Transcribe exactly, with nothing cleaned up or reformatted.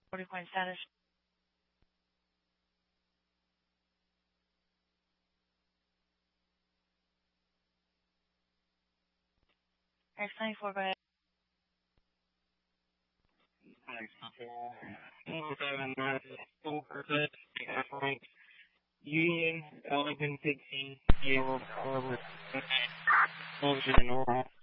forty point status. X ninety-four, go ahead. Union, Ellington sixteen, Yellow, Harvard, Normal.